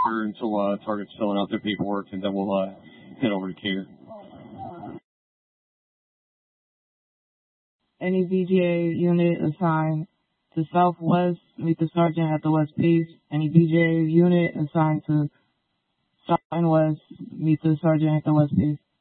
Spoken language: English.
until Target's filling out their paperwork, and then we'll head over to Cater. Any BGA unit assigned to Southwest, meet the sergeant at the West Base. Any BGA unit assigned to South and West, meet the sergeant at the West Base.